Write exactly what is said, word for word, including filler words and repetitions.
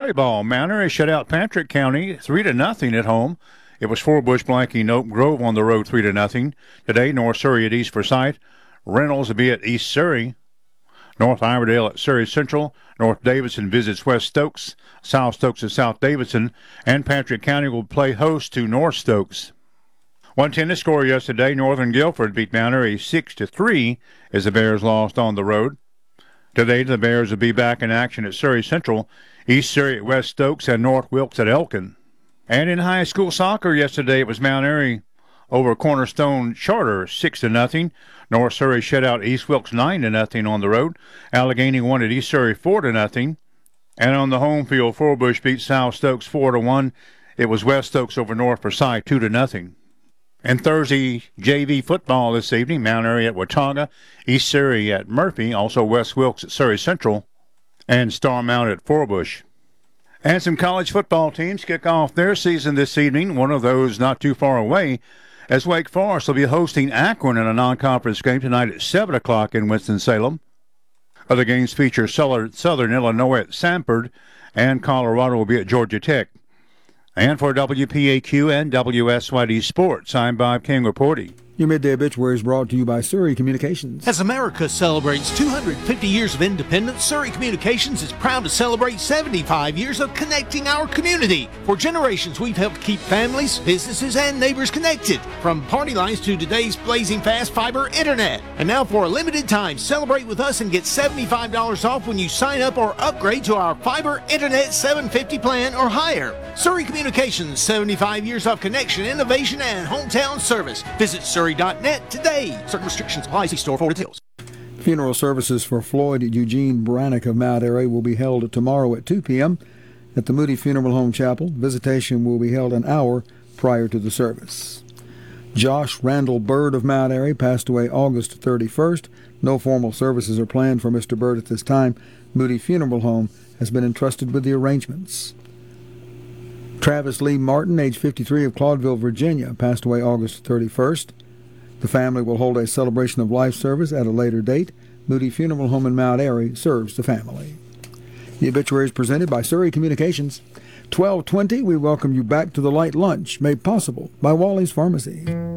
volleyball. Mount Airy shut out Patrick County three to nothing at home. It was Forbush blanking Oak Grove on the road three to nothing. Today, North Surrey at East Forsyth. Reynolds will be at East Surrey. North Iverdale at Surrey Central. North Davidson visits West Stokes. South Stokes at South Davidson. And Patrick County will play host to North Stokes. One tennis score yesterday. Northern Guilford beat Mount Airy six to three as the Bears lost on the road. Today, the Bears will be back in action at Surrey Central. East Surrey at West Stokes and North Wilkes at Elkin. And in high school soccer yesterday, it was Mount Airy over Cornerstone Charter, six to nothing. North Surrey shut out East Wilkes nine to nothing on the road. Allegheny won at East Surrey four to nothing. And on the home field, Forbush beat South Stokes four to one. It was West Stokes over North Forsyth two to nothing. And Thursday J V football this evening, Mount Airy at Watauga, East Surrey at Murphy, also West Wilkes at Surrey Central, and Starmount at Forbush. And some college football teams kick off their season this evening, one of those not too far away, as Wake Forest will be hosting Akron in a non-conference game tonight at seven o'clock in Winston-Salem. Other games feature Southern Illinois at Samford, and Colorado will be at Georgia Tech. And for W P A Q and W S Y D Sports, I'm Bob King reporting. Your Midday Obituary is brought to you by Surrey Communications. As America celebrates two hundred fifty years of independence, Surrey Communications is proud to celebrate seventy-five years of connecting our community. For generations, we've helped keep families, businesses, and neighbors connected, from party lines to today's blazing fast fiber internet. And now for a limited time, celebrate with us and get seventy-five dollars off when you sign up or upgrade to our fiber internet seven fifty plan or higher. Surrey Communications, seventy-five years of connection, innovation, and hometown service. Visit Surrey dot net today. Certain restrictions apply. See store for details. Funeral services for Floyd Eugene Brannick of Mount Airy will be held tomorrow at two p.m. at the Moody Funeral Home Chapel. Visitation will be held an hour prior to the service. Josh Randall Bird of Mount Airy passed away August thirty-first. No formal services are planned for Mister Bird at this time. Moody Funeral Home has been entrusted with the arrangements. Travis Lee Martin, age fifty-three, of Claudeville, Virginia, passed away August thirty-first. The family will hold a celebration of life service at a later date. Moody Funeral Home in Mount Airy serves the family. The obituary is presented by Surrey Communications. twelve twenty, we welcome you back to the Light Lunch, made possible by Wally's Pharmacy.